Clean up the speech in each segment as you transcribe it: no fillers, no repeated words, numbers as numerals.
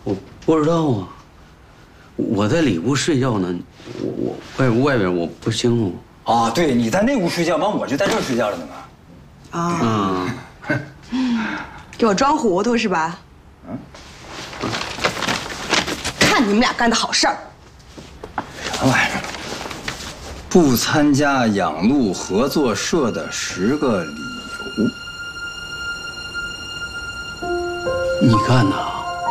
我不知道啊，我在里屋睡觉呢，外边我不清楚。 啊，对，你在那屋睡觉，完我就在这儿睡觉了呢嘛。 啊，给我装糊涂是吧？嗯，看你们俩干的好事儿。 啥玩意儿？不参加养鹿合作社的10个理由。 你干的？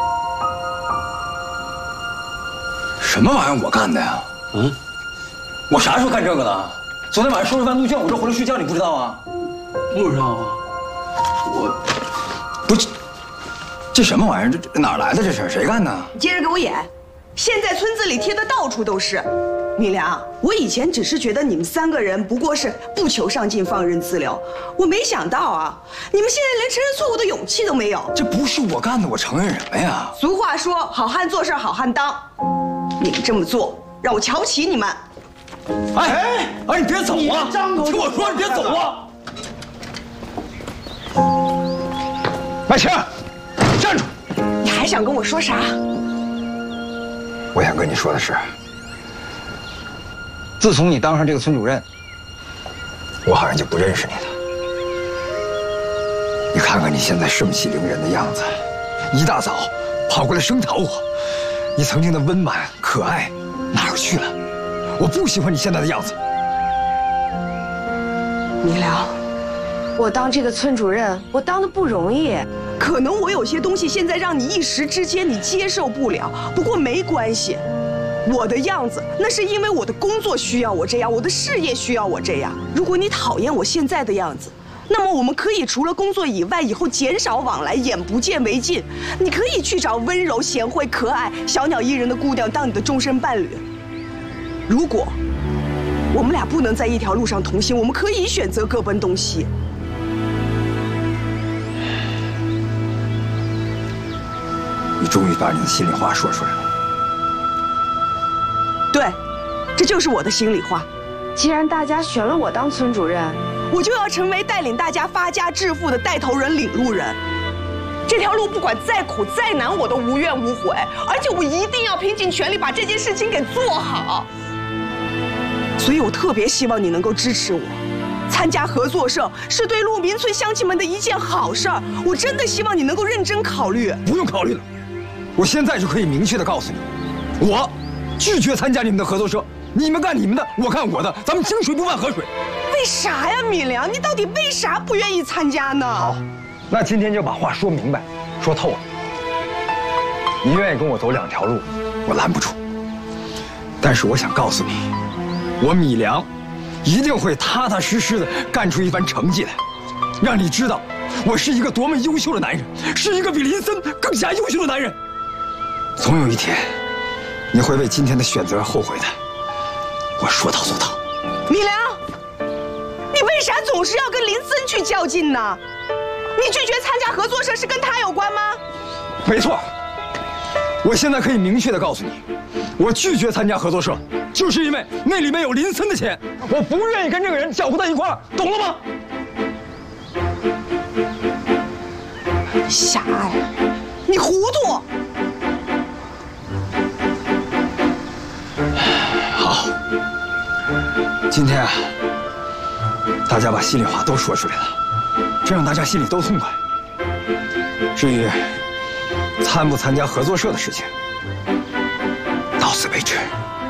什么玩意儿？我干的呀？ 嗯， 我啥时候干这个了？昨天晚上收拾完录像，我这回来睡觉，你不知道啊？ 不知道啊。我不是，这什么玩意儿？这哪来的这事？谁干的？ 你接着给我演。现在村子里贴的到处都是。米良，我以前只是觉得你们3个人不过是不求上进、放任自流，我没想到啊，你们现在连承认错误的勇气都没有。 这不是我干的，我承认什么呀？ 俗话说，好汉做事好汉当。你们这么做，让我瞧不起你们。 哎，你别走啊！ 张口听我说，你别走啊！ 麦青，站住！ 你还想跟我说啥？ 我想跟你说的是，自从你当上这个村主任，我好像就不认识你了。你看看你现在盛气凌人的样子，一大早跑过来声讨我，你曾经的温婉可爱哪儿去了？我不喜欢你现在的样子。 米良， 我当这个村主任，我当的不容易。 可能我有些东西现在让你一时之间你接受不了，不过没关系。我的样子那是因为我的工作需要我这样，我的事业需要我这样。如果你讨厌我现在的样子，那么我们可以除了工作以外，以后减少往来，眼不见为净。你可以去找温柔、贤惠、可爱、小鸟依人的姑娘当你的终身伴侣。如果我们俩不能在一条路上同行，我们可以选择各奔东西。 你终于把你的心里话说出来了。 对，这就是我的心里话。 既然大家选了我当村主任， 我就要成为带领大家发家致富的带头人、领路人。这条路不管再苦再难，我都无怨无悔，而且我一定要拼尽全力把这件事情给做好。所以我特别希望你能够支持我。参加合作社是对鹿鸣村乡亲们的一件好事儿，我真的希望你能够认真考虑。 不用考虑了，我现在就可以明确地告诉你，我拒绝参加你们的合作社。你们干你们的，我干我的，咱们井水不犯河水。 为啥呀，米良？你到底为啥不愿意参加呢？ 好，那今天就把话说明白，说透了。你愿意跟我走2条路，我拦不住。但是我想告诉你，我米良一定会踏踏实实的干出一番成绩来，让你知道我是一个多么优秀的男人，是一个比林森更加优秀的男人。总有一天，你会为今天的选择而后悔的。我说到做到。 米良，你为啥总是要跟林森去较劲呢？你拒绝参加合作社是跟他有关吗？ 没错，我现在可以明确地告诉你，我拒绝参加合作社，就是因为那里面有林森的钱，我不愿意跟这个人搅和在一块儿，懂了吗？ 傻呀，你糊涂。 好，今天啊，大家把心里话都说出来了，这让大家心里都痛快。至于参不参加合作社的事情，到此为止。